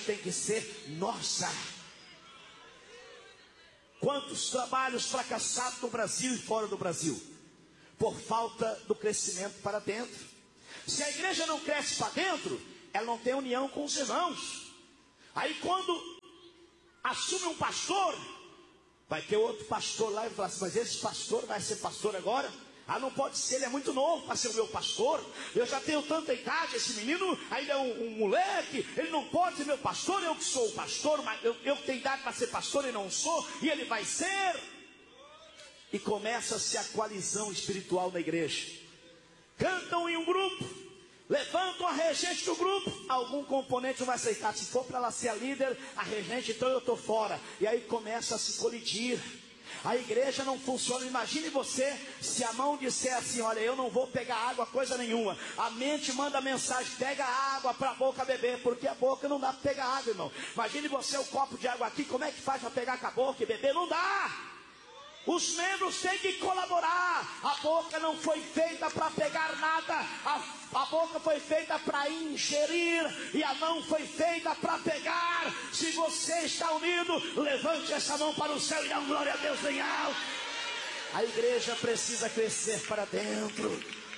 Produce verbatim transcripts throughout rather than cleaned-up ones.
tem que ser nossa. Quantos trabalhos fracassados no Brasil e fora do Brasil? Por falta do crescimento para dentro. Se a igreja não cresce para dentro, ela não tem união com os irmãos. Aí quando assume um pastor, vai ter outro pastor lá e vai falar assim, mas esse pastor vai ser pastor agora? Ah, não pode ser, ele é muito novo para ser o meu pastor. Eu já tenho tanta idade, esse menino ainda é um, um moleque, ele não pode ser meu pastor. Eu que sou o pastor, mas eu, eu tenho idade para ser pastor e não sou, e ele vai ser. E começa-se a coalizão espiritual da igreja. Cantam em um grupo, levantam a regente do grupo, algum componente não vai aceitar. Se for para ela ser a líder, a regente, então eu estou fora. E aí começa a se colidir. A igreja não funciona. Imagine você, se a mão disser assim, olha, eu não vou pegar água, coisa nenhuma. A mente manda mensagem, pega água para a boca beber, porque a boca não dá para pegar água, irmão. Imagine você, o copo de água aqui, como é que faz para pegar com a boca e beber? Não dá. Os membros têm que colaborar. A boca não foi feita para pegar nada. A, a boca foi feita para ingerir. E a mão foi feita para pegar. Se você está unido, levante essa mão para o céu e dá glória a Deus bem alto. A igreja precisa crescer para dentro.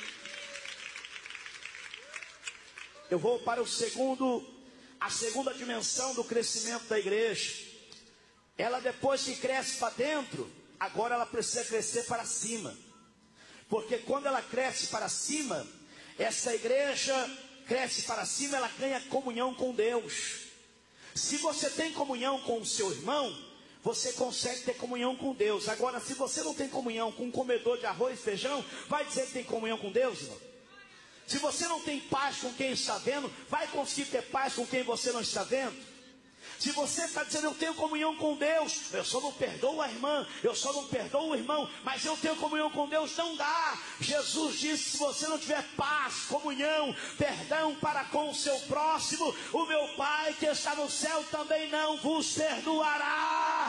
Eu vou para o segundo, a segunda dimensão do crescimento da igreja. Ela, depois que cresce para dentro, agora ela precisa crescer para cima. Porque quando ela cresce para cima, essa igreja cresce para cima, ela ganha comunhão com Deus. Se você tem comunhão com o seu irmão, você consegue ter comunhão com Deus. Agora, se você não tem comunhão com um comedor de arroz e feijão, vai dizer que tem comunhão com Deus, irmão? Se você não tem paz com quem está vendo, vai conseguir ter paz com quem você não está vendo? Se você está dizendo, eu tenho comunhão com Deus, eu só não perdoo a irmã, eu só não perdoo o irmão, mas eu tenho comunhão com Deus, não dá. Jesus disse, se você não tiver paz, comunhão, perdão para com o seu próximo, o meu Pai que está no céu também não vos perdoará.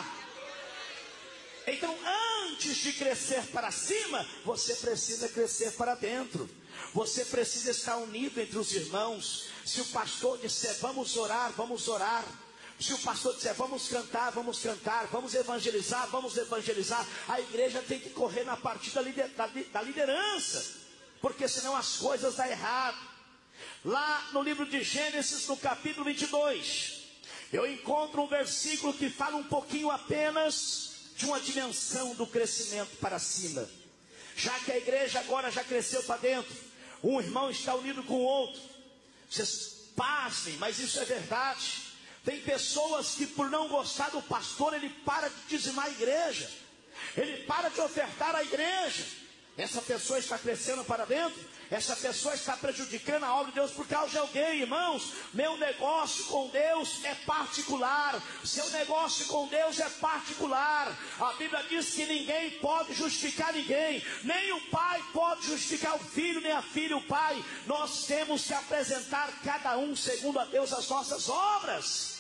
Então, antes de crescer para cima, você precisa crescer para dentro. Você precisa estar unido entre os irmãos. Se o pastor disser, vamos orar, vamos orar. Se o pastor disser, vamos cantar, vamos cantar, vamos evangelizar, vamos evangelizar, a igreja tem que correr na partida da liderança, porque senão as coisas dão errado. Lá no livro de Gênesis, no capítulo vinte e dois, eu encontro um versículo que fala um pouquinho apenas de uma dimensão do crescimento para cima. Já que a igreja agora já cresceu para dentro, um irmão está unido com o outro. Vocês pasmem, mas isso é verdade. Tem pessoas que, por não gostar do pastor, ele para de dizimar a igreja, ele para de ofertar a igreja. Essa pessoa está crescendo para dentro, essa pessoa está prejudicando a obra de Deus por causa de alguém. Irmãos, meu negócio com Deus é particular, seu negócio com Deus é particular. A Bíblia diz que ninguém pode justificar ninguém, nem o pai pode justificar o filho, nem a filha o pai. Nós temos que apresentar cada um segundo a Deus as nossas obras.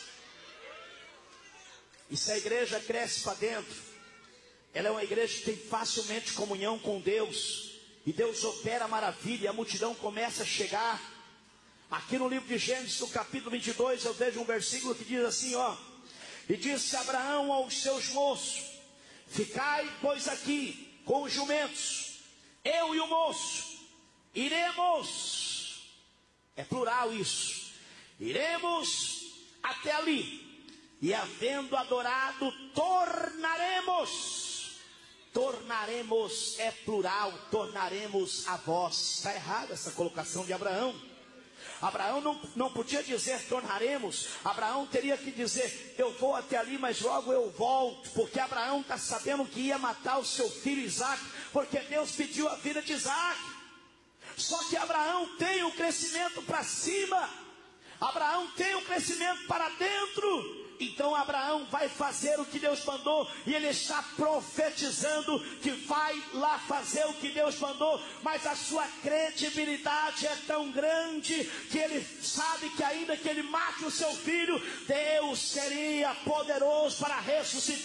E se a igreja cresce para dentro, ela é uma igreja que tem facilmente comunhão com Deus, e Deus opera maravilha, e a multidão começa a chegar. Aqui no livro de Gênesis, no capítulo vinte e dois, eu vejo um versículo que diz assim, ó: e disse Abraão aos seus moços, ficai pois aqui com os jumentos, eu e o moço iremos, é plural isso, iremos até ali, e havendo adorado, tornaremos. Tornaremos é plural, tornaremos a vós. Está errada essa colocação de Abraão. Abraão não, não podia dizer tornaremos. Abraão teria que dizer, eu vou até ali, mas logo eu volto. Porque Abraão está sabendo que ia matar o seu filho Isaque, porque Deus pediu a vida de Isaque. Só que Abraão tem um crescimento para cima, Abraão tem um crescimento para dentro. Então Abraão vai fazer o que Deus mandou, e ele está profetizando que vai lá fazer o que Deus mandou, mas a sua credibilidade é tão grande que ele sabe que ainda que ele mate o seu filho, Deus seria poderoso para ressuscitar